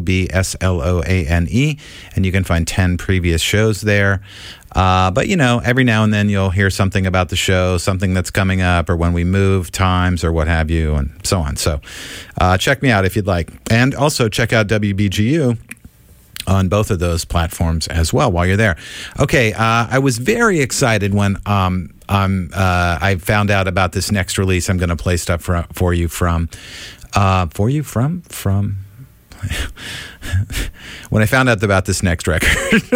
BSLOANE, and you can find 10 previous shows there. But, every now and then you'll hear something about the show, something that's coming up, or when we move times or what have you, and so on. So check me out if you'd like. And also check out WBGU on both of those platforms as well while you're there. Okay, I was very excited when I found out about this next release. I'm going to play stuff for you from when I found out about this next record.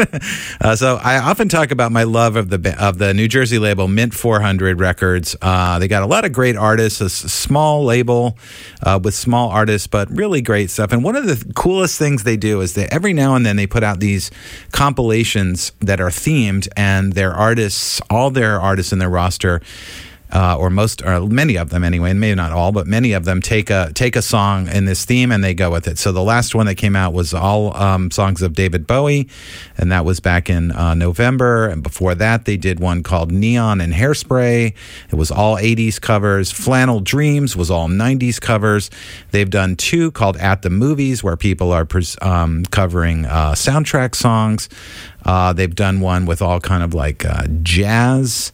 So I often talk about my love of the New Jersey label Mint 400 Records. They got a lot of great artists, a small label with small artists, but really great stuff. And one of the coolest things they do is that every now and then they put out these compilations that are themed, and their artists, all their artists in their roster, or many of them anyway, and maybe not all, but many of them take a song in this theme and they go with it. So the last one that came out was all songs of David Bowie, and that was back in November. And before that, they did one called Neon and Hairspray. It was all 80s covers. Flannel Dreams was all 90s covers. They've done two called At the Movies, where people are covering soundtrack songs. They've done one with all kind of like jazz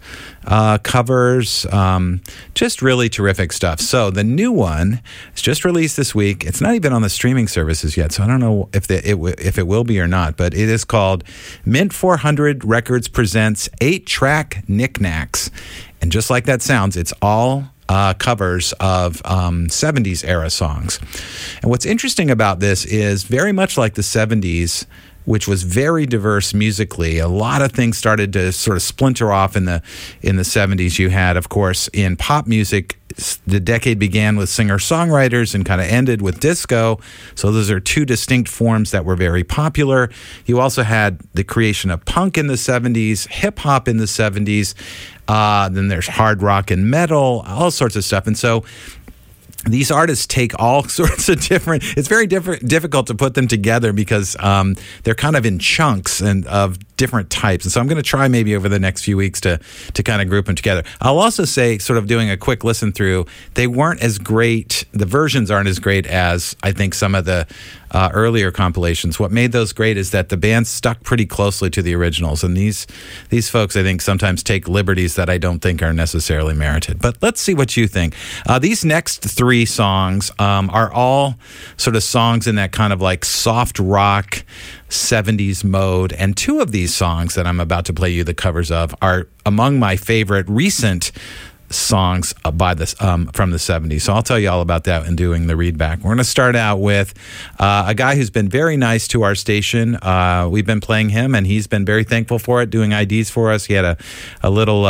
covers, just really terrific stuff. So the new one is just released this week. It's not even on the streaming services yet, so I don't know if it will be or not, but it is called Mint 400 Records Presents 8-Track Knickknacks. And just like that sounds, it's all covers of 70s era songs. And what's interesting about this is very much like the 70s, which was very diverse musically. A lot of things started to sort of splinter off in the 70s. You had, of course, in pop music, the decade began with singer-songwriters and kind of ended with disco. So those are two distinct forms that were very popular. You also had the creation of punk in the 70s, hip-hop in the 70s. Then there's hard rock and metal, all sorts of stuff. And so these artists take all sorts of different. It's very difficult to put them together because they're kind of in chunks and of different types. And so I'm going to try maybe over the next few weeks to kind of group them together. I'll also say, sort of doing a quick listen through, they weren't as great. The versions aren't as great as I think some of the earlier compilations. What made those great is that the band stuck pretty closely to the originals. And these folks, I think, sometimes take liberties that I don't think are necessarily merited. But let's see what you think. These next three songs are all sort of songs in that kind of like soft rock 70s mode. And two of these songs that I'm about to play you the covers of are among my favorite recent songs by from the 70s. So I'll tell you all about that in doing the read back. We're going to start out with a guy who's been very nice to our station. We've been playing him, and he's been very thankful for it, doing IDs for us. He had a little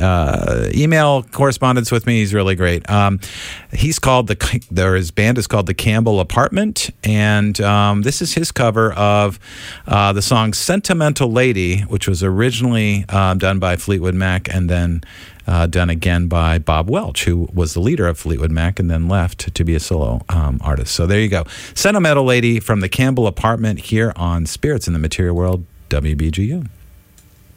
email correspondence with me. He's really great. He's called his band is called The Campbell Apartment, and this is his cover of the song Sentimental Lady, which was originally done by Fleetwood Mac and then done again by Bob Welch, who was the leader of Fleetwood Mac and then left to be a solo artist. So there you go. Sentimental Lady from The Campbell Apartment here on Spirits in the Material World, WBGU.